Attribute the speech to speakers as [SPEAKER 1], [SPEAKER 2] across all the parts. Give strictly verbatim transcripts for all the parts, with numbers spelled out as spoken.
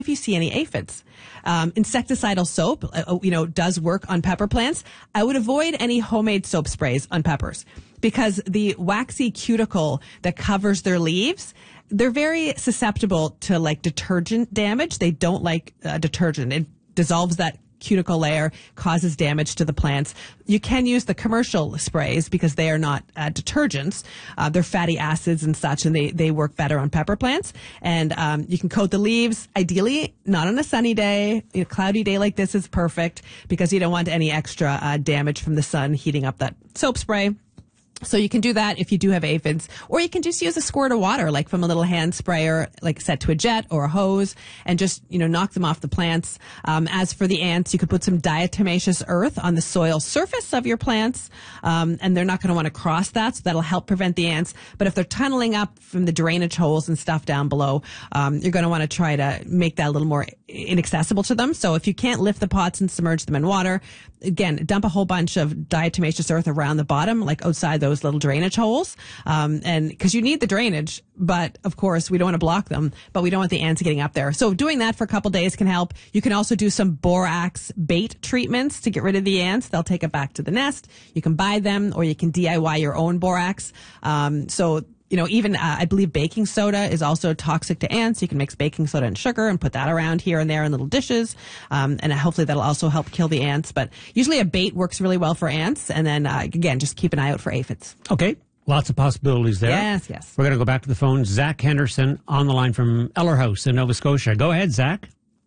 [SPEAKER 1] if you see any aphids. Um, insecticidal soap, uh, you know, does work on pepper plants. I would avoid any homemade soap sprays on peppers because the waxy cuticle that covers their leaves, they're very susceptible to like detergent damage. They don't like uh, detergent. It dissolves that cuticle layer, causes damage to the plants. You can use the commercial sprays because they are not uh, detergents. Uh, they're fatty acids and such, and they, they work better on pepper plants. And um, you can coat the leaves, ideally not on a sunny day. A cloudy day like this is perfect because you don't want any extra uh, damage from the sun heating up that soap spray. So you can do that if you do have aphids, or you can just use a squirt of water, like from a little hand sprayer, like set to a jet or a hose, and just, you know, knock them off the plants. Um, as for the ants, you could put some diatomaceous earth on the soil surface of your plants, um, and they're not going to want to cross that, so that'll help prevent the ants. But if they're tunneling up from the drainage holes and stuff down below, um, you're going to want to try to make that a little more inaccessible to them. So if you can't lift the pots and submerge them in water, again, dump a whole bunch of diatomaceous earth around the bottom, like outside those little drainage holes, um, and because you need the drainage, but of course we don't want to block them, but we don't want the ants getting up there. So doing that for a couple days can help. You can also do some borax bait treatments to get rid of the ants. They'll take it back to the nest. You can buy them, or you can D I Y your own borax. Um, so You know, even uh, I believe baking soda is also toxic to ants. You can mix baking soda and sugar and put that around here and there in little dishes. Um, and hopefully that'll also help kill the ants. But usually a bait works really well for ants. And then, uh, again, just keep an eye out for aphids.
[SPEAKER 2] Okay. Lots of possibilities there.
[SPEAKER 1] Yes, yes.
[SPEAKER 2] We're going to go back to the phone. Zach Henderson on the line from Eller House in Nova Scotia. Go ahead, Zach.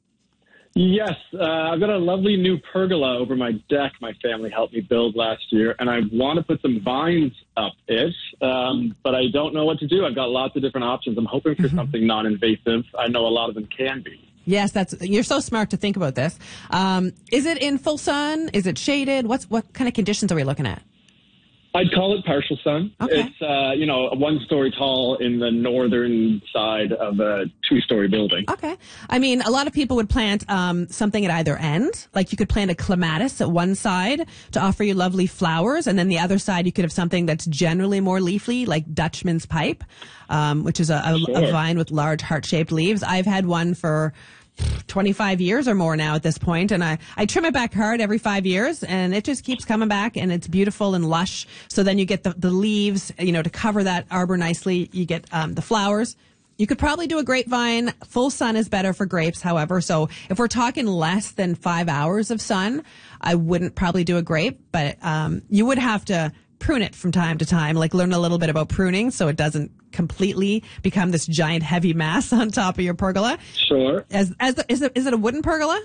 [SPEAKER 3] Yes, uh, I've got a lovely new pergola over my deck my family helped me build last year, and I want to put some vines up it, um, but I don't know what to do. I've got lots of different options. I'm hoping for mm-hmm. something non-invasive. I know a lot of them can be.
[SPEAKER 1] Yes, that's you're so smart to think about this. Um, is it in full sun? Is it shaded? What's what kind of conditions are we looking at?
[SPEAKER 3] I'd call it partial sun.
[SPEAKER 1] Okay.
[SPEAKER 3] It's, uh, you know, one story tall in the northern side of a two-story building.
[SPEAKER 1] Okay. I mean, a lot of people would plant um, something at either end. Like you could plant a clematis at one side to offer you lovely flowers, and then the other side you could have something that's generally more leafy, like Dutchman's pipe, um, which is a, a,
[SPEAKER 3] sure.
[SPEAKER 1] a vine with large heart-shaped leaves. I've had one for twenty-five years or more now at this point, and I, I trim it back hard every five years, and it just keeps coming back, and it's beautiful and lush. So then you get the, the leaves, you know, to cover that arbor nicely. You get um, the flowers. You could probably do a grapevine. Full sun is better for grapes, however. So if we're talking less than five hours of sun, I wouldn't probably do a grape, but um, you would have to prune it from time to time, like learn a little bit about pruning so it doesn't completely become this giant heavy mass on top of your pergola.
[SPEAKER 3] Sure.
[SPEAKER 1] As as the, is it is it a wooden pergola?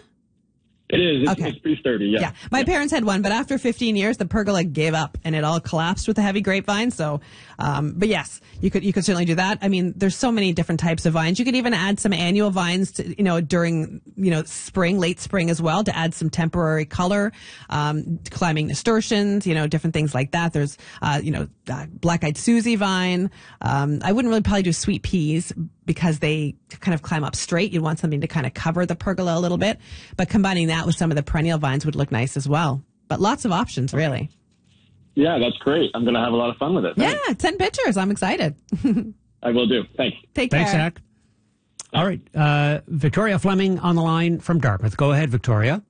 [SPEAKER 3] It is. It's,
[SPEAKER 1] okay.
[SPEAKER 3] It's pretty sturdy, yeah.
[SPEAKER 1] Yeah. My
[SPEAKER 3] yeah.
[SPEAKER 1] parents had one, but after fifteen years, the pergola gave up and it all collapsed with the heavy grapevine. So, um, but yes, you could, you could certainly do that. I mean, there's so many different types of vines. You could even add some annual vines to, you know, during, you know, spring, late spring as well to add some temporary color, um, climbing nasturtiums, you know, different things like that. There's, uh, you know, uh, black-eyed Susie vine. Um, I wouldn't really probably do sweet peas because they kind of climb up straight. You'd want something to kind of cover the pergola a little bit. But combining that with some of the perennial vines would look nice as well. But lots of options, really.
[SPEAKER 3] Yeah, that's great. I'm going to have a lot of fun with it. Thanks.
[SPEAKER 1] Yeah, send pictures. I'm excited.
[SPEAKER 3] I will do. Thanks.
[SPEAKER 1] Take care.
[SPEAKER 2] Thanks, Zach. All right. Uh, Victoria Fleming on the line from Dartmouth. Go ahead, Victoria.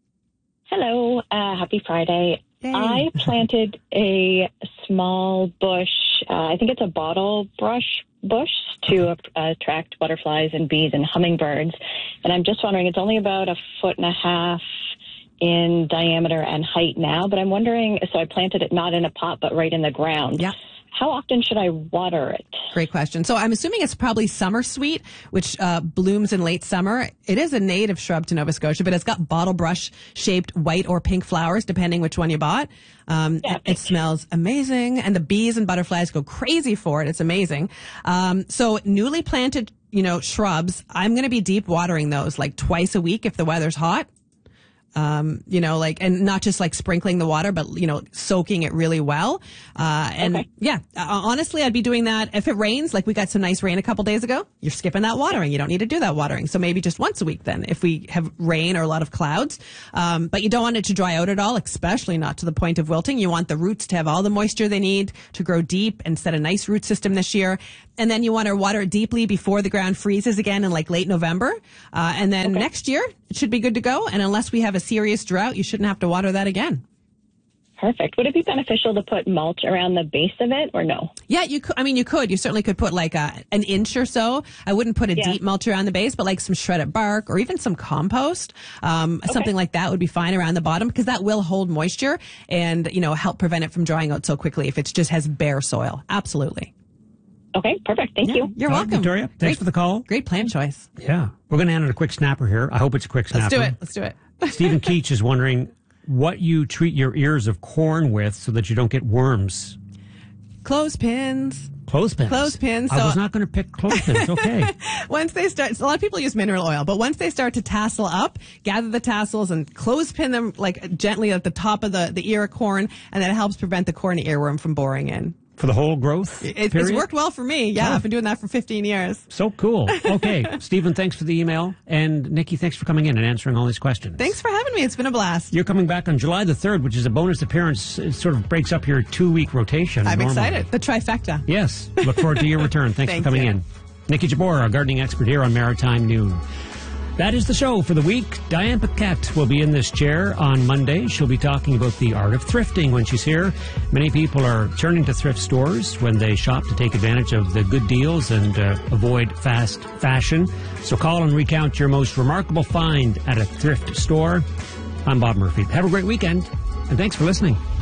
[SPEAKER 4] Hello. Uh, happy Friday.
[SPEAKER 1] Yay.
[SPEAKER 4] I planted a small bush. Uh, I think it's a bottle brush bush to uh, attract butterflies and bees and hummingbirds. And I'm just wondering, it's only about a foot and a half in diameter and height now, but I'm wondering, so I planted it not in a pot, but right in the ground.
[SPEAKER 1] Yeah.
[SPEAKER 4] How often should I water it?
[SPEAKER 1] Great question. So I'm assuming it's probably summer sweet, which uh, blooms in late summer. It is a native shrub to Nova Scotia, but it's got bottle brush shaped white or pink flowers, depending which one you bought. Um,
[SPEAKER 4] Yeah,
[SPEAKER 1] it, it smells amazing, and the bees and butterflies go crazy for it. It's amazing. Um, so newly planted, you know, shrubs, I'm going to be deep watering those like twice a week if the weather's hot. Um, you know, like, and not just like sprinkling the water, but, you know, soaking it really well. Uh, and
[SPEAKER 4] Okay.
[SPEAKER 1] yeah, uh, honestly, I'd be doing that. If it rains, like we got some nice rain a couple days ago, you're skipping that watering. You don't need to do that watering. So maybe just once a week then, if we have rain or a lot of clouds. Um, but you don't want it to dry out at all, especially not to the point of wilting. You want the roots to have all the moisture they need to grow deep and set a nice root system this year. And then you want to water it deeply before the ground freezes again in like late November. Uh, and then
[SPEAKER 4] Okay.
[SPEAKER 1] next year, it should be good to go. And unless we have a serious drought, you shouldn't have to water that again.
[SPEAKER 4] Perfect. Would it be beneficial to put mulch around the base of it or no?
[SPEAKER 1] Yeah, you could. I mean, you could. You certainly could put like a, an inch or so. I wouldn't put a
[SPEAKER 4] Yeah.
[SPEAKER 1] deep mulch around the base, but like some shredded bark or even some compost, um, something like that would be fine around the bottom because that will hold moisture and, you know, help prevent it from drying out so quickly if it just has bare soil. Absolutely.
[SPEAKER 4] Okay, perfect. Thank you.
[SPEAKER 1] You're
[SPEAKER 2] All right,
[SPEAKER 1] welcome.
[SPEAKER 2] Victoria. Thanks
[SPEAKER 1] Great,
[SPEAKER 2] for the call.
[SPEAKER 1] great plant choice.
[SPEAKER 2] Yeah. We're going to end on a quick snapper here. I hope it's a quick snapper.
[SPEAKER 1] Let's do it. Let's do it.
[SPEAKER 2] Stephen Keach is wondering what you treat your ears of corn with so that you don't get worms.
[SPEAKER 1] Clothespins.
[SPEAKER 2] Clothespins.
[SPEAKER 1] Clothespins,
[SPEAKER 2] I
[SPEAKER 1] so-
[SPEAKER 2] was not going to pick clothespins. Okay.
[SPEAKER 1] Once they start, a lot of people use mineral oil, but once they start to tassel up, gather the tassels and clothespin them like gently at the top of the, the ear of corn, and that helps prevent the corn earworm from boring in.
[SPEAKER 2] For the whole growth
[SPEAKER 1] It, it's
[SPEAKER 2] period?
[SPEAKER 1] worked well for me. Yeah,
[SPEAKER 2] Oh.
[SPEAKER 1] I've been doing that for fifteen years.
[SPEAKER 2] So cool. Okay. Stephen, thanks for the email. And Nikki, thanks for coming in and answering all these questions.
[SPEAKER 1] Thanks for having me. It's been a blast.
[SPEAKER 2] You're coming back on July the third, which is a bonus appearance. It sort of breaks up your two-week rotation.
[SPEAKER 1] I'm
[SPEAKER 2] normally.
[SPEAKER 1] excited. The trifecta.
[SPEAKER 2] Yes. Look forward to your return. Thanks
[SPEAKER 1] Thank
[SPEAKER 2] for coming
[SPEAKER 1] you.
[SPEAKER 2] in. Nikki Jabor, our gardening expert here on Maritime Noon. That is the show for the week. Diane Paquette will be in this chair on Monday. She'll be talking about the art of thrifting when she's here. Many people are turning to thrift stores when they shop to take advantage of the good deals and uh, avoid fast fashion. So call and recount your most remarkable find at a thrift store. I'm Bob Murphy. Have a great weekend, and thanks for listening.